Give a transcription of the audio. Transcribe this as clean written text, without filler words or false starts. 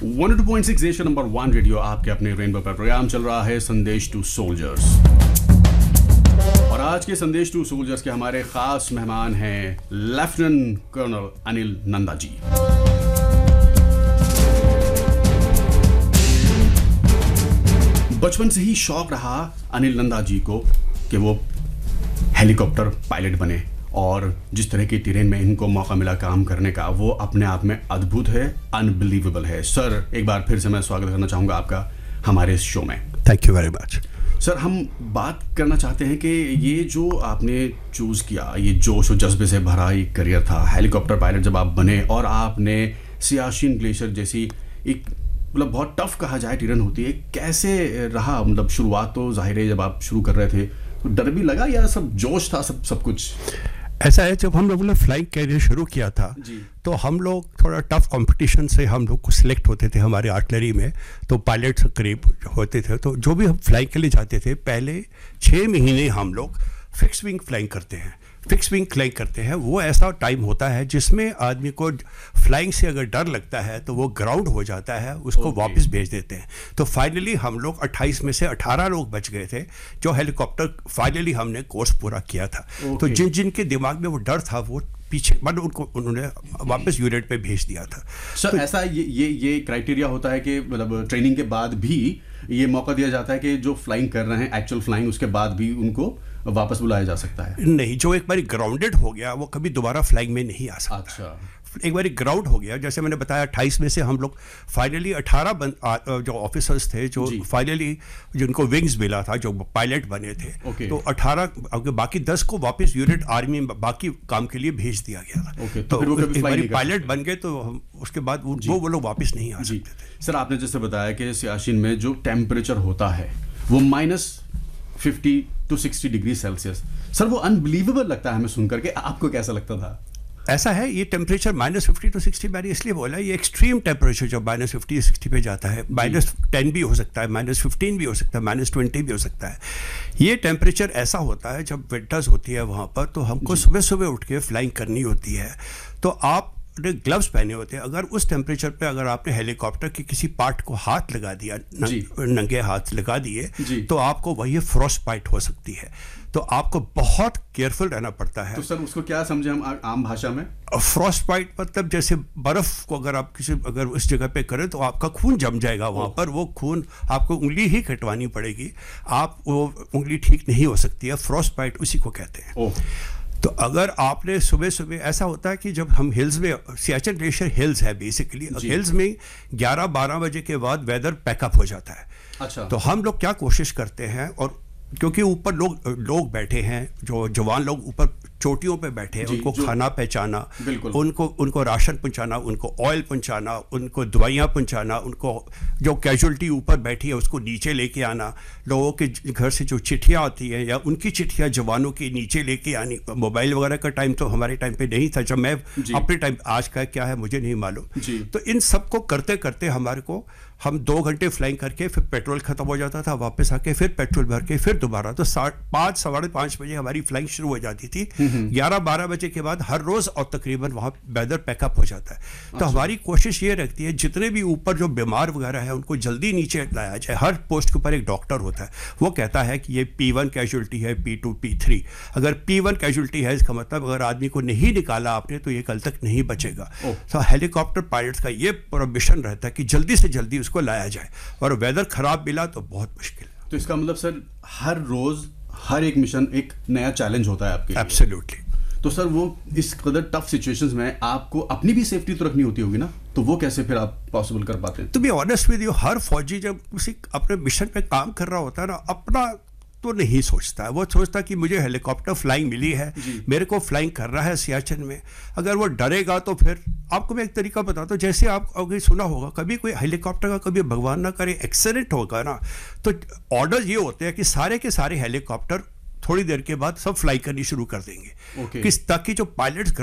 102.6 Asia number 1 radio, आपके अपने rainbow पर प्रोग्राम चल रहा है संदेश टू सोल्जर्स। और आज के संदेश टू सोल्जर्स के हमारे खास मेहमान हैं लेफ्टिनेंट कर्नल अनिल नंदा जी। बचपन से ही शौक रहा अनिल नंदा जी को कि वो हेलीकॉप्टर पायलट बने, और जिस तरह की टेरेन में इनको मौका मिला काम करने का वो अपने आप में अद्भुत है, अनबिलीवेबल है। सर, एक बार फिर से मैं स्वागत करना चाहूँगा आपका हमारे इस शो में। Thank you very much. Sir, हम बात करना चाहते हैं कि ये जो आपने चूज़ किया, ये जोश और जज्बे से भरा एक करियर था, हेलीकॉप्टर पायलट जब आप बने और आपने सियाचिन ग्लेशियर जैसी एक मतलब बहुत टफ कहा जाए टेरेन होती है, कैसे रहा? मतलब शुरुआत तो जाहिर है जब आप शुरू कर रहे थे तो डर भी लगा या सब जोश था, सब कुछ? ऐसा है, जब हम लोगों ने फ्लाइंग कैरियर शुरू किया था तो हम लोग थोड़ा टफ कंपटीशन से हम लोग को सिलेक्ट होते थे हमारे आर्टिलरी में, तो पायलट्स करीब होते थे। तो जो भी हम फ्लाइंग के लिए जाते थे, पहले 6 महीने हम लोग फिक्स विंग फ्लाइंग करते हैं। फिक्स विंग फ्लाइंग करते हैं, वो ऐसा टाइम होता है जिसमें आदमी को फ्लाइंग से अगर डर लगता है तो वो ग्राउंड हो जाता है, उसको वापस भेज देते हैं। तो फाइनली हम लोग 28 में से 18 लोग बच गए थे जो हेलीकॉप्टर फाइनली हमने कोर्स पूरा किया था। तो जिन के दिमाग में वो डर था वो पीछे मतलब उन्होंने वापस यूनिट पे भेज दिया था। सर, तो ऐसा ये क्राइटेरिया होता है कि मतलब ट्रेनिंग के बाद भी ये मौका दिया जाता है कि जो फ्लाइंग कर रहे हैं एक्चुअल फ्लाइंग, उसके बाद भी उनको वापस बुलाया जा सकता है? नहीं, जो एक बार ग्राउंडेड हो गया वो कभी दोबारा फ्लाइंग में नहीं आ सकता। अच्छा। एक बार ग्राउंड हो गया, जैसे मैंने बताया 28 में से हम लोग फाइनली 18 जो ऑफिसर्स थे जो फाइनली जिनको विंग्स मिला था, जो पायलट बने थे, तो 18 बाकी 10 को वापस यूनिट आर्मी में बाकी काम के लिए भेज दिया गया था। तो एक बार पायलट बन गए तो हम उसके बाद वो लोग वापस नहीं आ सकते थे। सर, आपने जैसे बताया कि सियाचिन में जो टेम्परेचर होता है वो -50 to 60 डिग्री सेल्सियस, सर वो अनबिलीवेबल लगता है हमें सुनकर के। आपको कैसा लगता था? ऐसा है, ये टेम्परेचर -50 to 60 मैंने इसलिए बोला, ये एक्सट्रीम टेम्परेचर जब -50 60 पे जाता है, -10 भी हो सकता है, -15 भी हो सकता है, -20 भी हो सकता है। ये टेम्परेचर ऐसा होता है जब विंटर्स होती है वहाँ पर, तो हमको सुबह सुबह उठ के फ्लाइंग करनी होती है। तो आप ग्लव्स पहने होते हैं, अगर उस टेम्परेचर पे अगर आपने हेलीकॉप्टर के किसी पार्ट को हाथ लगा दिया, नंगे हाथ लगा दिए, तो आपको वही फ्रॉस्ट बाइट हो सकती है। तो आपको बहुत केयरफुल रहना पड़ता है। तो सर उसको क्या समझे हम आम भाषा में? फ्रॉस्ट बाइट मतलब जैसे बर्फ को अगर उस जगह पे करें तो आपका खून जम जाएगा वहाँ पर, वो खून आपको उंगली ही कटवानी पड़ेगी, आप वो उंगली ठीक नहीं हो सकती है। फ्रॉस्ट बाइट उसी को कहते हैं। तो अगर आपने सुबह सुबह, ऐसा होता है कि जब हम हिल्स में, सियाचिन ग्लेशियर हिल्स है बेसिकली, हिल्स में 11-12 बजे के बाद वेदर पैकअप हो जाता है। अच्छा। तो हम लोग क्या कोशिश करते हैं, और क्योंकि ऊपर लोग बैठे हैं, जो जवान लोग ऊपर चोटियों पे बैठे हैं, उनको खाना पहुंचाना, उनको राशन पहुंचाना, उनको ऑयल पहुंचाना, उनको दवाइयाँ पहुंचाना, उनको जो कैजुअल्टी ऊपर बैठी है उसको नीचे लेके आना, लोगों के घर से जो चिट्ठियाँ आती हैं या उनकी चिट्ठियाँ जवानों की नीचे लेके आनी। मोबाइल वगैरह का टाइम तो हमारे टाइम पे नहीं था, जब मैं अपने टाइम, आज का क्या है मुझे नहीं मालूम। तो इन सब को करते करते हमारे को, हम 2 घंटे फ्लाइंग करके फिर पेट्रोल खत्म हो जाता था, वापस आके फिर पेट्रोल भर के फिर दोबारा, तो 5 साढ़े 5 बजे हमारी फ्लाइंग शुरू हो जाती थी। 11-12 बजे के बाद हर रोज और तकरीबन वहाँ वेदर पैकअप हो जाता है। तो हमारी कोशिश ये रहती है जितने भी ऊपर जो बीमार वगैरह है उनको जल्दी नीचे लाया जाए। हर पोस्ट के ऊपर एक डॉक्टर होता है, वो कहता है कि ये P1 कैजुअल्टी है, P2 P3। अगर P1 कैजुअल्टी है, इसका मतलब अगर आदमी को नहीं निकाला आपने तो ये कल तक नहीं बचेगा। तो हेलीकॉप्टर पायलट्स का ये पूरा मिशन रहता है कि जल्दी से जल्दी उसको लाया जाए, और वेदर खराब मिला तो बहुत मुश्किल। तो इसका मतलब सर हर रोज हर एक मिशन एक नया चैलेंज होता है आपके? एब्सोल्युटली। तो सर वो इस कदर टफ सिचुएशंस में आपको अपनी भी सेफ्टी तो रखनी होती होगी ना, तो वो कैसे फिर आप पॉसिबल कर पाते हैं? To be honest with you, हर फौजी जब उसी अपने मिशन पे काम कर रहा होता है ना, अपना तो नहीं सोचता है। वो सोचता कि मुझे हेलीकॉप्टर फ्लाइंग मिली है, मेरे को फ्लाइंग कर रहा है सियाचिन में। अगर वो डरेगा तो फिर, आपको मैं एक तरीका बताता हूँ, जैसे आप अगर सुना होगा कभी कोई हेलीकॉप्टर का कभी भगवान ना करे एक्सीडेंट होगा ना, तो ऑर्डर ये होते हैं कि सारे के सारे हेलीकॉप्टर थोड़ी देर के बाद सब फ्लाई करनी शुरू कर देंगे, ताकि जो पायलट्स